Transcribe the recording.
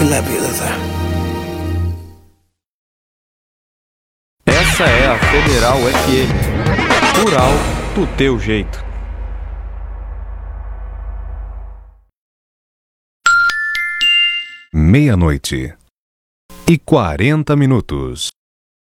tranquila, Essa é a Federal FM. Rural do teu jeito. Meia-noite e 40 minutos.